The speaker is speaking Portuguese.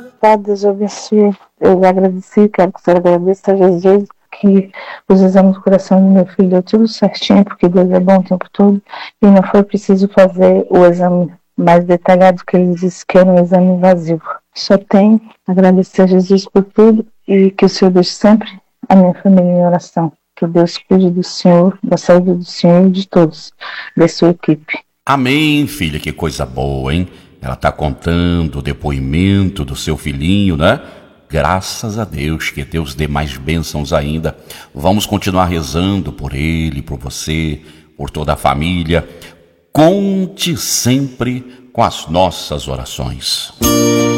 Pai, Deus abençoe. Eu agradeci, quero que você agradeça a Jesus, que os exames do coração do meu filho deu tudo certinho, porque Deus é bom o tempo todo, e não foi preciso fazer o exame mais detalhado, que ele disse que era um exame invasivo. Só tenho a agradecer a Jesus por tudo, e que o Senhor deixe sempre a minha família em oração. Que Deus cuide do Senhor, da saúde do Senhor e de todos, da sua equipe. Amém, filha, que coisa boa, hein? Ela está contando o depoimento do seu filhinho, né? Graças a Deus, que Deus dê mais bênçãos ainda. Vamos continuar rezando por ele, por você, por toda a família. Conte sempre com as nossas orações.